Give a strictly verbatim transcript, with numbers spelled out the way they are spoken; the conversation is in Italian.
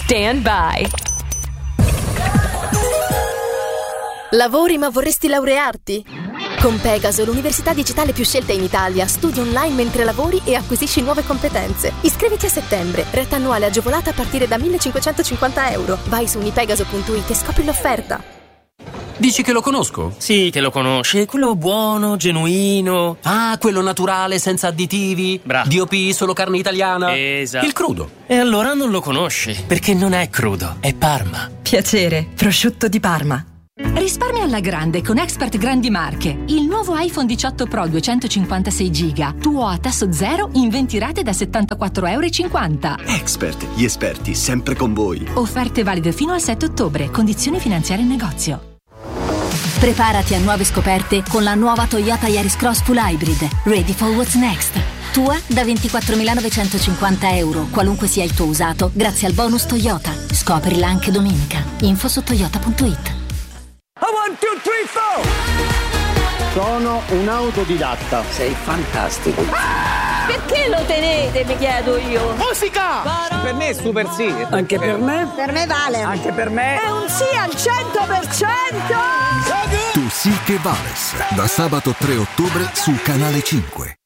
Stand by. Lavori ma vorresti laurearti? Con Pegaso, l'università digitale più scelta in Italia, studi online mentre lavori e acquisisci nuove competenze. Iscriviti a settembre, retta annuale agevolata a partire da millecinquecentocinquanta euro. Vai su unipegaso punto it e scopri l'offerta. Dici che lo conosco? Sì, che lo conosci, è quello buono, genuino. Ah, quello naturale, senza additivi. Bravo. D O P, solo carne italiana. Esatto. Il crudo. E allora non lo conosci, perché non è crudo, è Parma. Piacere, prosciutto di Parma. Risparmia alla grande con Expert Grandi Marche. Il nuovo iPhone diciotto Pro duecentocinquantasei giga, tuo a tasso zero in venti rate da settantaquattro e cinquanta euro. Expert, gli esperti sempre con voi. Offerte valide fino al sette ottobre. Condizioni finanziarie in negozio. Preparati a nuove scoperte con la nuova Toyota Yaris Cross Full Hybrid. Ready for what's next. Tua da ventiquattromilanovecentocinquanta euro, qualunque sia il tuo usato, grazie al bonus Toyota. Scoprila anche domenica. Info su toyota punto it. One, two, three, four. Sono un autodidatta. Sei fantastico. Ah! Perché lo tenete, mi chiedo io? Musica! Per me è super sì. Anche per me? Per me vale. Anche per me. È un sì al cento per cento! Tu sì che vales. Da sabato tre ottobre su Canale cinque.